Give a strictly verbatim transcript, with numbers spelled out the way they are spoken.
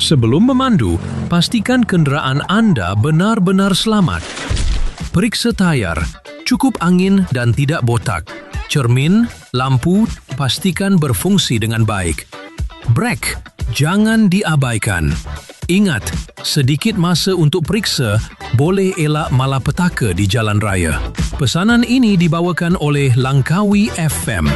Sebelum memandu, pastikan kenderaan anda benar-benar selamat. Periksa tayar, cukup angin dan tidak botak. Cermin, lampu, pastikan berfungsi dengan baik. Brek, jangan diabaikan. Ingat, sedikit masa untuk periksa boleh elak malapetaka di jalan raya. Pesanan ini dibawakan oleh Langkawi F M.